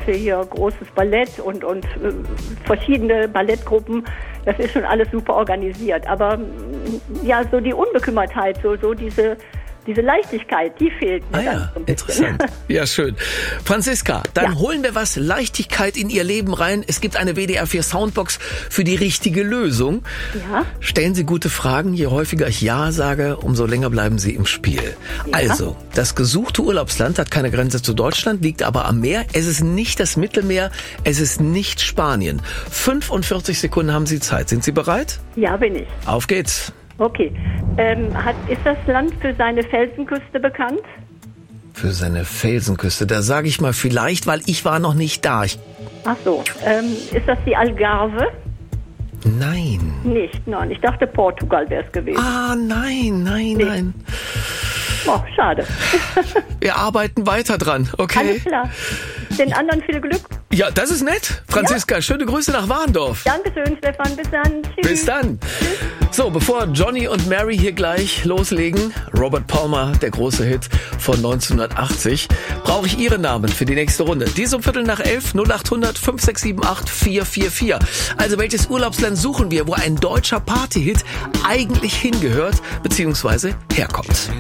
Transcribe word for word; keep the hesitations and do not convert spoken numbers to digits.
hier großes Ballett und, und äh, verschiedene Ballettgruppen. Das ist schon alles super organisiert. Aber ja, so die Unbekümmertheit, so, so diese... Diese Leichtigkeit, die fehlt mir ah, dann ja, so ein bisschen. Interessant. Ja, schön. Franziska, dann ja. holen wir was Leichtigkeit in Ihr Leben rein. Es gibt eine W D R vier Soundbox für die richtige Lösung. Ja. Stellen Sie gute Fragen. Je häufiger ich Ja sage, umso länger bleiben Sie im Spiel. Ja. Also, das gesuchte Urlaubsland hat keine Grenze zu Deutschland, liegt aber am Meer. Es ist nicht das Mittelmeer, es ist nicht Spanien. fünfundvierzig Sekunden haben Sie Zeit. Sind Sie bereit? Ja, bin ich. Auf geht's. Okay. Ähm, hat, ist das Land für seine Felsenküste bekannt? Für seine Felsenküste, da sage ich mal vielleicht, weil ich war noch nicht da. Ich Ach so. Ähm, ist das die Algarve? Nein. Nicht, nein. Ich dachte, Portugal wäre es gewesen. Ah, nein, nein, Nee. nein. Oh, schade. Wir arbeiten weiter dran, okay? Alles klar. Den anderen viel Glück. Ja, das ist nett. Franziska, ja. Schöne Grüße nach Warndorf. Dankeschön, Stefan. Bis dann. Tschüss. Bis dann. So, bevor Johnny und Mary hier gleich loslegen, Robert Palmer, der große Hit von neunzehnhundertachtzig, brauche ich Ihre Namen für die nächste Runde. Die ist um Viertel nach elf, null acht hundert fünf sechs sieben acht vier vier vier. Also welches Urlaubsland suchen wir, wo ein deutscher Partyhit eigentlich hingehört, beziehungsweise herkommt?